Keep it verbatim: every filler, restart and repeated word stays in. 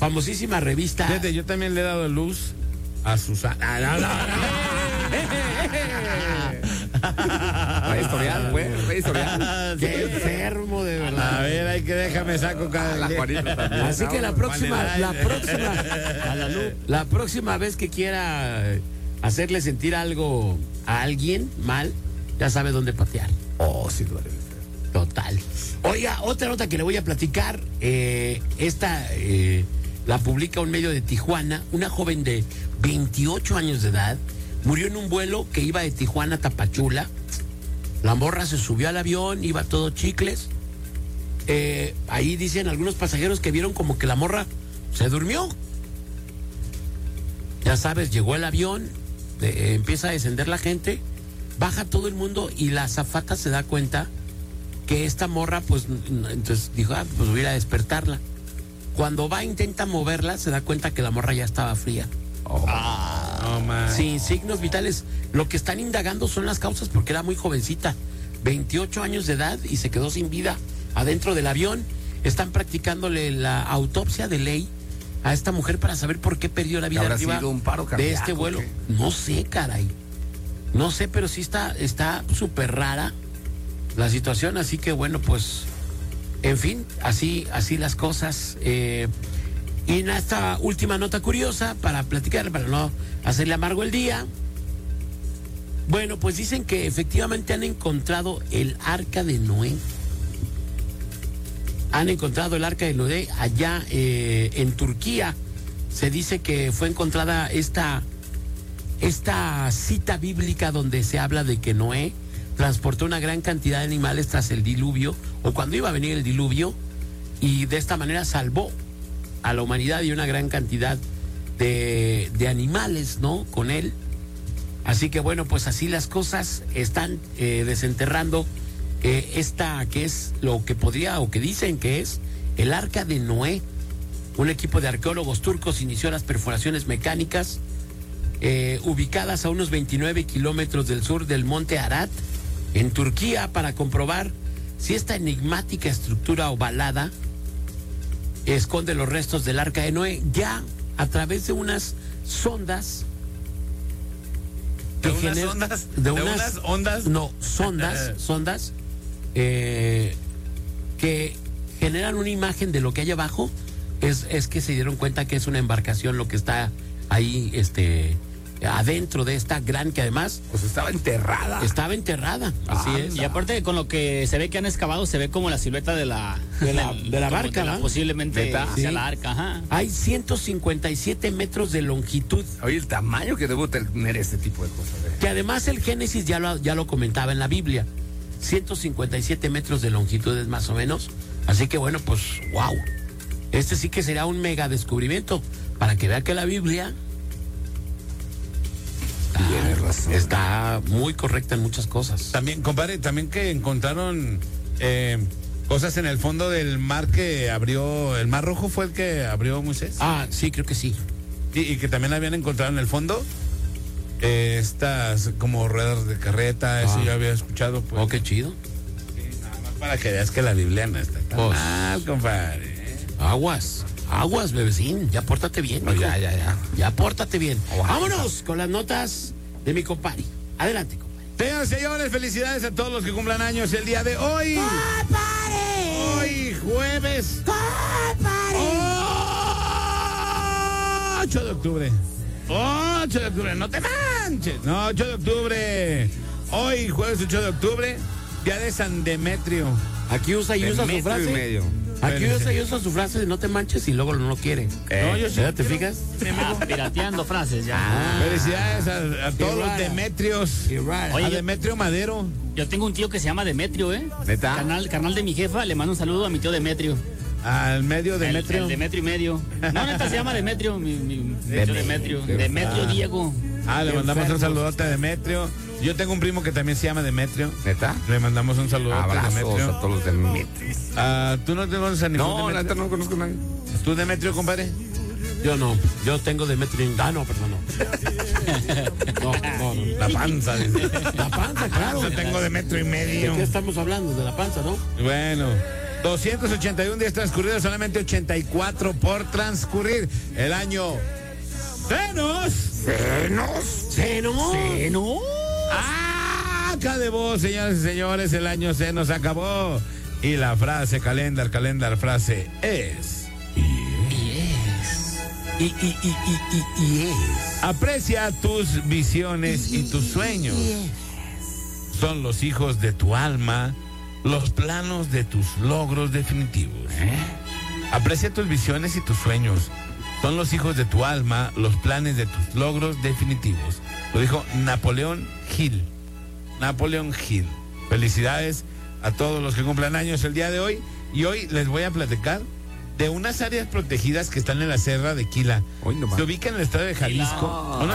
famosísima revista. Fíjate, yo también le he dado luz a Susana. No, no, no. Va historial, güey, va historial. Qué enfermo, de verdad. A ver, hay que déjame saco cada La Juanita también. Así que la próxima, la próxima, la próxima vez que quiera hacerle sentir algo a alguien mal, ya sabe dónde patear. Oh, sí duele. Total. Oiga, otra nota que le voy a platicar, eh, esta eh, la publica un medio de Tijuana. Una joven de veintiocho años de edad murió en un vuelo que iba de Tijuana a Tapachula. La morra se subió al avión, iba todo chicles. Eh, ahí dicen algunos pasajeros que vieron como que la morra se durmió. Ya sabes, llegó el avión, eh, empieza a descender la gente, baja todo el mundo y la azafata se da cuenta que esta morra, pues, entonces dijo, ah, pues voy a ir a despertarla. Cuando va, intenta moverla, se da cuenta que la morra ya estaba fría. Oh. Ah, no, man. Sin signos vitales. Lo que están indagando son las causas porque era muy jovencita, veintiocho años de edad, y se quedó sin vida adentro del avión. Están practicándole la autopsia de ley a esta mujer para saber por qué perdió la vida ¿Habrá arriba sido un paro de cardíaco, este vuelo. qué? No sé, caray. No sé, pero sí está está súper rara la situación, así que bueno, pues, en fin, así, así las cosas. Eh, y en esta última nota curiosa, para platicar, para no hacerle amargo el día, bueno, pues dicen que efectivamente han encontrado el arca de Noé. Han encontrado el arca de Noé allá eh, en Turquía. Se dice que fue encontrada esta, esta cita bíblica donde se habla de que Noé transportó una gran cantidad de animales tras el diluvio, o cuando iba a venir el diluvio, y de esta manera salvó a la humanidad y una gran cantidad de, de animales, ¿no? Con él. Así que bueno, pues así las cosas. Están eh, desenterrando eh, esta que es lo que podría, o que dicen que es, el arca de Noé. Un equipo de arqueólogos turcos inició las perforaciones mecánicas eh, ubicadas a unos veintinueve kilómetros del sur del monte Arat, en Turquía, para comprobar si esta enigmática estructura ovalada esconde los restos del arca de Noé, ya a través de unas sondas. ¿De que unas gener- ondas? De ¿De unas, unas ondas? No, sondas, sondas eh, que generan una imagen de lo que hay abajo. Es, es que se dieron cuenta que es una embarcación lo que está ahí, este, adentro de esta gran, que además Pues estaba enterrada. estaba enterrada. Así Ah, es. Y aparte, con lo que se ve que han excavado, se ve como la silueta de la De la- del- de la como barca, de la- ¿va? posiblemente ¿Neta? hacia Sí. la arca, ajá. Hay ciento cincuenta y siete metros de longitud, Oye, el tamaño que debo tener este tipo de cosas. ¿eh? que además el Génesis ya lo, ya lo comentaba en la Biblia. ciento cincuenta y siete metros de longitud es más o menos. Así que bueno, pues wow. Este sí que será un mega descubrimiento para que vea que la Biblia está, Tienes razón. está muy correcta en muchas cosas. También, compadre, también que encontraron eh, cosas en el fondo del mar que abrió, el Mar Rojo fue el que abrió Moisés. Ah, sí, creo que sí. Y, y que también habían encontrado en el fondo eh, estas como ruedas de carreta, eso Ah. yo había escuchado. Pues. Oh, qué chido. Sí, nada más para que veas que la Biblia no está tan Pues. mal, compadre. Aguas, aguas, bebecín. Ya pórtate bien. No, mijo. ya, ya, ya. Ya pórtate bien. Aguanta. Vámonos con las notas de mi compadre. Adelante, compadre. Señoras y señores, felicidades a todos los que cumplan años el día de hoy. Hoy, jueves ocho de octubre. ocho de octubre, no te manches. No, ocho de octubre. Hoy, jueves ocho de octubre, día de San Demetrio. Aquí usa y De usa su metro frase. y medio. Aquí Bueno, usa sí. y usa su frase de no te manches y luego no lo quiere. Eh, No, yo sí ¿Ya te quiero. fijas? Ah, pirateando frases ya. Ah. Felicidades a, a todos los rara. Demetrios. Qué rara. Oye, a yo- Demetrio Madero. Yo tengo un tío que se llama Demetrio, ¿eh? ¿Neta? Carnal, carnal de mi jefa, le mando un saludo a mi tío Demetrio. Al medio El- Demetrio. El, Demetrio y medio. No, neta se llama Demetrio, mi, mi, mi tío Demetrio. Demetrio. Qué Demetrio fácil. Diego. Ah, le Qué mandamos un enfermos. saludote a Demetrio. Yo tengo un primo que también se llama Demetrio. ¿Neta? Le mandamos un saludote a Abrazos Demetrio. a todos los Demetrios. Ah, ¿tú no te conoces a ningún No, la Demetrio? neta no conozco a nadie. ¿Tú Demetrio, compadre? Yo no. Yo tengo Demetrio. Ah, no, perdón, no. No, no, no. La panza, dice. La panza, claro. Yo tengo Demetrio y ¿De medio. qué estamos hablando? De la panza, ¿no? Bueno, doscientos ochenta y uno días transcurridos, solamente ochenta y cuatro por transcurrir. El año Senos. ¿Senos? ¿Senos? ¿Senos? Acá de vos, señores y señores, el año se nos acabó. Y la frase calendar, calendar, frase es... Y, y, y, y, y, y es. Aprecia tus visiones y tus sueños. Son los hijos de tu alma, los planos de tus logros definitivos. ¿Eh? Aprecia tus visiones y tus sueños. Son los hijos de tu alma, los planes de tus logros definitivos. Lo dijo Napoleón Hill. Napoleón Hill. Felicidades a todos los que cumplan años el día de hoy. Y hoy les voy a platicar de unas áreas protegidas que están en la Serra de Quila. Hoy nomás. Se ubica en el estado de Jalisco. Quila. Una